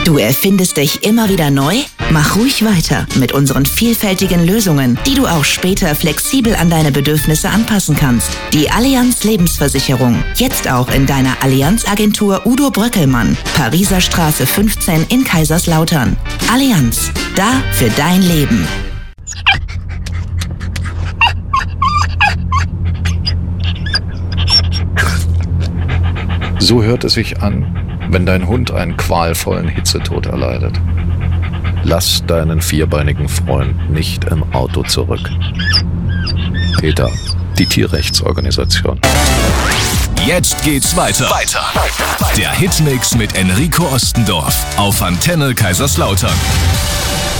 Du erfindest dich immer wieder neu? Mach ruhig weiter mit unseren vielfältigen Lösungen, die du auch später flexibel an deine Bedürfnisse anpassen kannst. Die Allianz Lebensversicherung. Jetzt auch in deiner Allianz-Agentur Udo Bröckelmann. Pariser Straße 15 in Kaiserslautern. Allianz. Da für dein Leben. So hört es sich an, wenn dein Hund einen qualvollen Hitzetod erleidet. Lass deinen vierbeinigen Freund nicht im Auto zurück. PETA, die Tierrechtsorganisation. Jetzt geht's weiter. Der Hitmix mit Enrico Ostendorf auf Antenne Kaiserslautern.